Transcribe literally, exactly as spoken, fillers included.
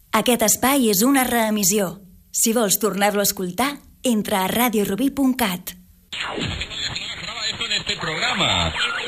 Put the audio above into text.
Aquest espai és una reemissió. Si vols tornar-lo a escoltar, entra a radio rubí punt cat. Esto en este programa.